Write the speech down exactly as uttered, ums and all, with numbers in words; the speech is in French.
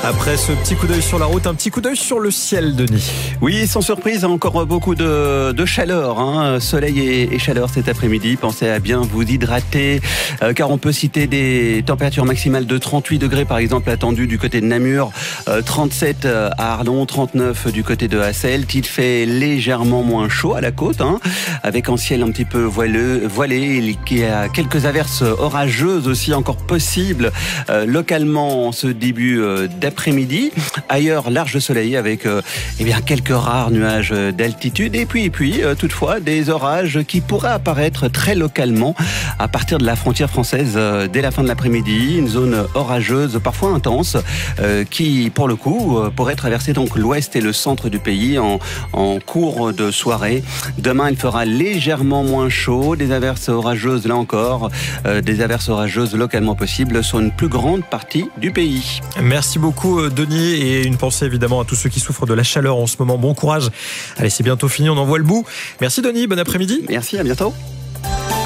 Après ce petit coup d'œil sur la route, un petit coup d'œil sur le ciel, Denis. Oui, sans surprise, encore beaucoup de, de chaleur, hein. Soleil et, et chaleur cet après-midi. Pensez à bien vous hydrater, euh, car on peut citer des températures maximales de trente-huit degrés, par exemple, attendues du côté de Namur, euh, trente-sept à Arlon, trente-neuf du côté de Hasselt. Il fait légèrement moins chaud à la côte, hein, avec un ciel un petit peu voileux, voilé. Il y a quelques averses orageuses aussi encore possibles, euh, localement en ce début euh, d'après-midi. Ailleurs, large soleil avec euh, eh bien, quelques rares nuages d'altitude. Et puis, et puis euh, toutefois, des orages qui pourraient apparaître très localement à partir de la frontière française euh, dès la fin de l'après-midi. Une zone orageuse, parfois intense, euh, qui, pour le coup, euh, pourrait traverser donc l'ouest et le centre du pays en, en cours de soirée. Demain, il fera légèrement moins chaud. Des averses orageuses, là encore, euh, des averses orageuses localement possibles sur une plus grande partie du pays. Merci beaucoup, Denis, et une pensée évidemment à tous ceux qui souffrent de la chaleur en ce moment. Bon courage. Allez, c'est bientôt fini, on en voit le bout. Merci, Denis, bon après-midi. Merci, à bientôt.